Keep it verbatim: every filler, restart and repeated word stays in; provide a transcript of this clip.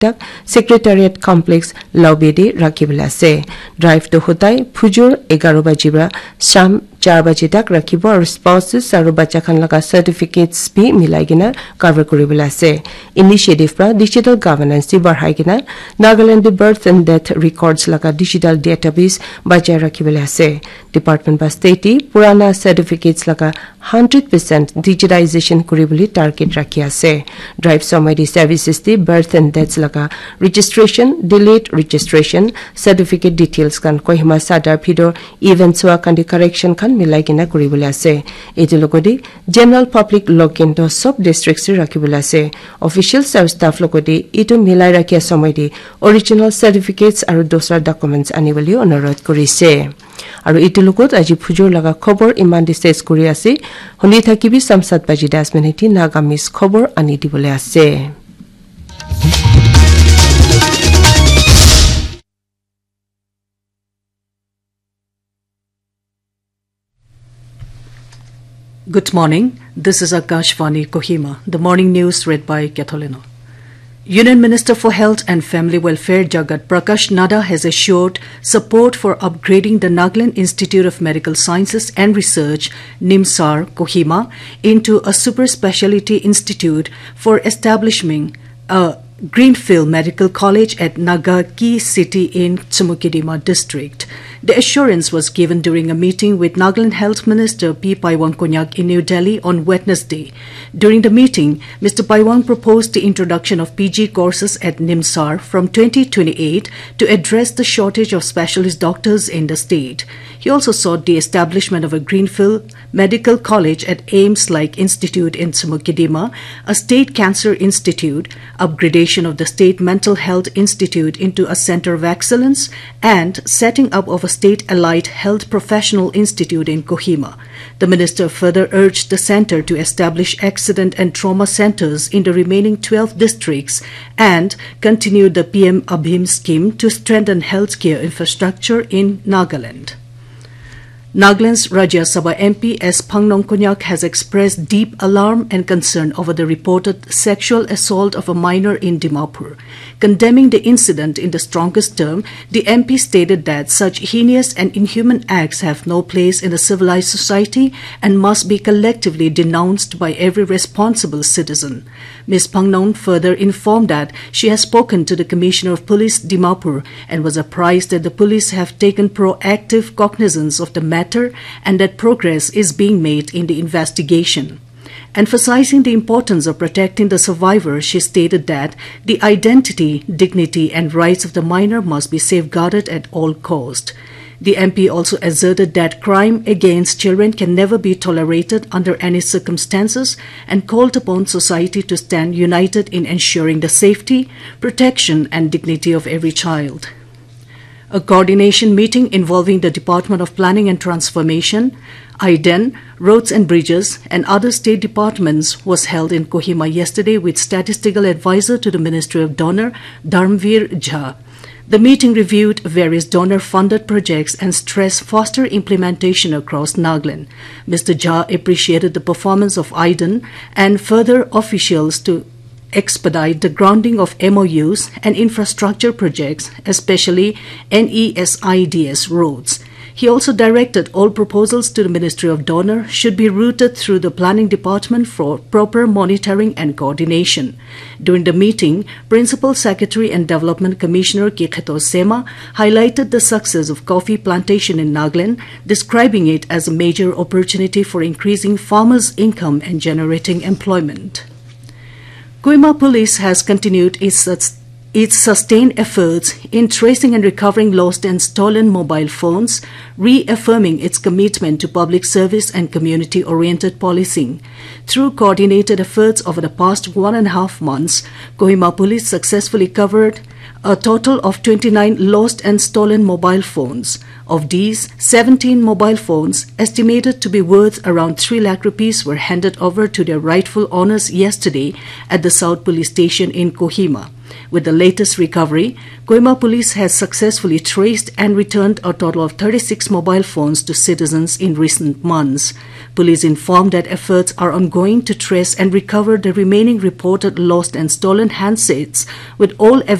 tak secretariat complex lobby rakibla ase drive to hotai phujur eleven bajibra sham four baje tak rakhibo aru spouses aru bacha khan laga certificates bi milai gina cover kuribla ase initiative pra digital governance ti barhai gina Nagaland birth and death records laga digital database bajai rakhibla ase department ba state purana certificates laga one hundred percent digitization kuribuli target rakhi ase drive somebody services ti birth and deaths laga registration delayed registration certificate details kan kohima sadar phido events wa kandi correction kan milai kina kuribula ase etu logodi general public login to sub districts rakibula ase official service staff logodi etu milai rakhia somoidi original certificates aru dosra documents anibali onurodh korise aru etu logot aji phujur laga khobor iman dises kuri ase holi thakibi samsat baji das minute nagamis khobor ani dibole ase Good morning. This is Akashvani Kohima. The morning news read by Catholino. Union Minister for Health and Family Welfare Jagat Prakash Nada has assured support for upgrading the Nagaland Institute of Medical Sciences and Research NIMSAR Kohima into a super specialty institute for establishing a Greenfield Medical College at Nagaki City in Tsumukidima district. The assurance was given during a meeting with Nagaland Health Minister P. Paiwang Konyak in New Delhi on Wednesday. During the meeting, Mister Paiwang proposed the introduction of P G courses at NIMSAR from twenty twenty-eight to address the shortage of specialist doctors in the state. He also sought the establishment of a Greenfield Medical College at AIMS-like institute in Tsumukidima, a state cancer institute, upgradation of the State Mental Health Institute into a center of excellence, and setting up of a State Allied Health Professional Institute in Kohima. The minister further urged the center to establish accident and trauma centers in the remaining twelve districts and continue the P M Abhim scheme to strengthen healthcare infrastructure in Nagaland. Nagaland's Rajya Sabha M P S Phangnong Konyak has expressed deep alarm and concern over the reported sexual assault of a minor in Dimapur. Condemning the incident in the strongest term, the M P stated that such heinous and inhuman acts have no place in a civilized society and must be collectively denounced by every responsible citizen. Miz Phangnong further informed that she has spoken to the Commissioner of Police Dimapur and was apprised that the police have taken proactive cognizance of the matter and that progress is being made in the investigation. Emphasizing the importance of protecting the survivor, she stated that the identity, dignity and rights of the minor must be safeguarded at all costs. The M P also asserted that crime against children can never be tolerated under any circumstances and called upon society to stand united in ensuring the safety, protection and dignity of every child. A coordination meeting involving the Department of Planning and Transformation, I D E N, Roads and Bridges, and other state departments was held in Kohima yesterday with Statistical Advisor to the Ministry of Donor, Dharmveer Jha. The meeting reviewed various donor-funded projects and stressed faster implementation across Nagaland. Mister Jha appreciated the performance of I D E N and further officials to expedite the grounding of M O Us and infrastructure projects, especially N E S I D S roads. He also directed all proposals to the Ministry of Donor should be routed through the Planning Department for proper monitoring and coordination. During the meeting, Principal Secretary and Development Commissioner Kikheto Sema highlighted the success of coffee plantation in Nagaland, describing it as a major opportunity for increasing farmers' income and generating employment. Kohima Police has continued its, its sustained efforts in tracing and recovering lost and stolen mobile phones, reaffirming its commitment to public service and community-oriented policing. Through coordinated efforts over the past one and a half months, Kohima Police successfully covered a total of twenty-nine lost and stolen mobile phones. Of these, seventeen mobile phones, estimated to be worth around three lakh rupees, were handed over to their rightful owners yesterday at the South Police Station in Kohima. With the latest recovery, Kohima Police has successfully traced and returned a total of thirty-six mobile phones to citizens in recent months. Police informed that efforts are ongoing to trace and recover the remaining reported lost and stolen handsets, with all